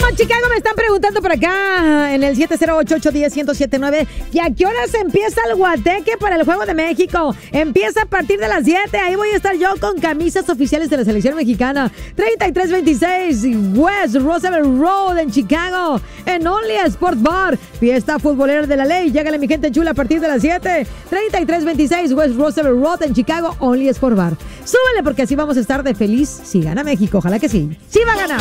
Chicago, me están preguntando por acá en el 708-810-1079 ¿y a qué hora se empieza el guateque para el Juego de México? Empieza a partir de las 7. Ahí voy a estar yo con camisas oficiales de la selección mexicana. 3326 West Roosevelt Road en Chicago, en Only Sport Bar. Fiesta futbolera de la ley. Llágale, mi gente chula, a partir de las 7. 3326 West Roosevelt Road en Chicago, Only Sport Bar. Súbele porque así vamos a estar de feliz si gana México. Ojalá que sí. Sí va a ganar.